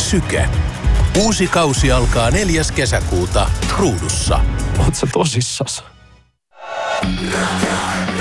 Syke. Uusi kausi alkaa 4. kesäkuuta Ruudussa. Oot sä tosissas?